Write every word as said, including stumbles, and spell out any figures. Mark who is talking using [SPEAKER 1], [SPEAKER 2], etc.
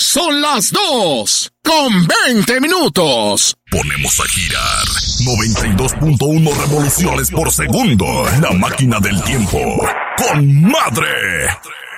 [SPEAKER 1] son las dos con veinte minutos.
[SPEAKER 2] Ponemos a girar noventa y dos punto uno revoluciones por segundo. La máquina del tiempo. ¡Con madre!